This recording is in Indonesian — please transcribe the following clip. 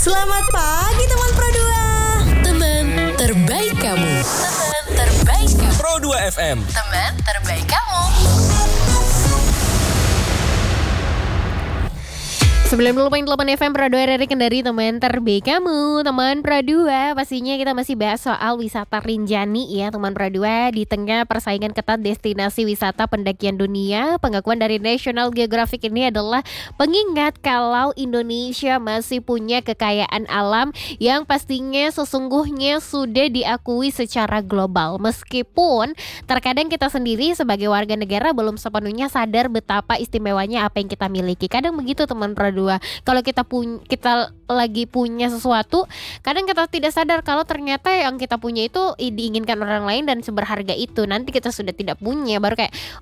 Selamat pagi teman Pro 2. Teman terbaik kamu. Teman terbaik kamu. Pro 2 FM. Teman terbaik kamu. 90.8 FM Pro 2 RRI Kendari, teman terbaik kamu. Teman Pro 2, pastinya kita masih bahas soal wisata Rinjani ya teman Pro 2. Di tengah persaingan ketat destinasi wisata pendakian dunia, pengakuan dari National Geographic ini adalah pengingat kalau Indonesia masih punya kekayaan alam yang pastinya sesungguhnya sudah diakui secara global. Meskipun terkadang kita sendiri sebagai warga negara belum sepenuhnya sadar betapa istimewanya apa yang kita miliki. Kadang begitu teman Pro 2. Kalau kita lagi punya sesuatu, kadang kita tidak sadar kalau ternyata yang kita punya itu diinginkan orang lain dan seberharga itu. Nanti kita sudah tidak punya, baru kayak